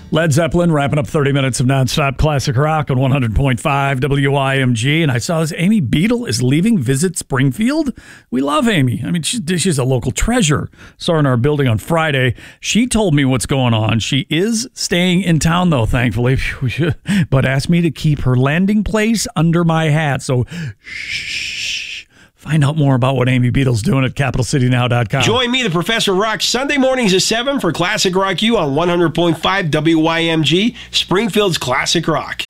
Led Zeppelin wrapping up 30 minutes of nonstop classic rock on 100.5 WYMG. And I saw this Amy Beadle is leaving Visit Springfield. We love Amy. I mean, she's a local treasure. Saw her in our building on Friday. She told me what's going on. She is staying in town, though, thankfully, but asked me to keep her landing place under my hat. So, shh. Find out more about what Amy Beadle's doing at CapitalCityNow.com. Join me, the Professor Rock, Sunday mornings at 7 for Classic Rock U on 100.5 WYMG, Springfield's Classic Rock.